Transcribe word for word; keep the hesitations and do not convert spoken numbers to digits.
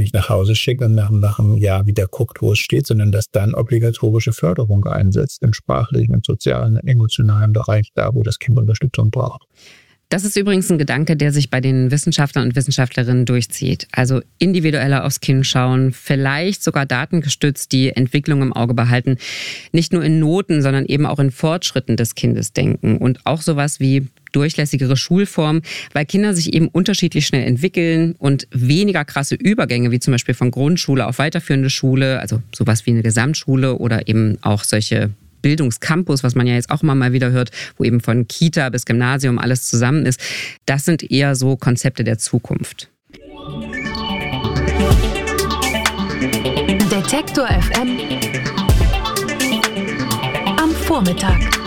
nicht nach Hause schickt und nach, nach einem Jahr wieder guckt, wo es steht, sondern dass dann obligatorische Förderung einsetzt im sprachlichen, im sozialen, im emotionalen Bereich, da wo das Kind Unterstützung braucht. Das ist übrigens ein Gedanke, der sich bei den Wissenschaftlern und Wissenschaftlerinnen durchzieht. Also individueller aufs Kind schauen, vielleicht sogar datengestützt die Entwicklung im Auge behalten. Nicht nur in Noten, sondern eben auch in Fortschritten des Kindes denken. Und auch sowas wie durchlässigere Schulformen, weil Kinder sich eben unterschiedlich schnell entwickeln und weniger krasse Übergänge, wie zum Beispiel von Grundschule auf weiterführende Schule, also sowas wie eine Gesamtschule oder eben auch solche Bildungscampus, was man ja jetzt auch immer mal wieder hört, wo eben von Kita bis Gymnasium alles zusammen ist. Das sind eher so Konzepte der Zukunft. Detektor F M am Vormittag.